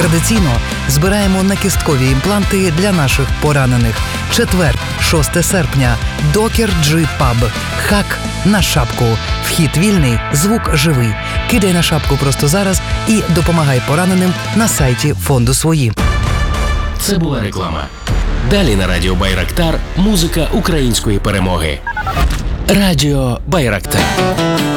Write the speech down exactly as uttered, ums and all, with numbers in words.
Традиційно збираємо накісткові імпланти для наших поранених. Четвер, шосте серпня. Докер Джи Паб. Хак на шапку. Вхід вільний, звук живий. Кидай на шапку просто зараз і допомагай пораненим на сайті фонду «Свої». Це була реклама. Далі на радіо Байрактар музика української перемоги. Радіо Байрактар.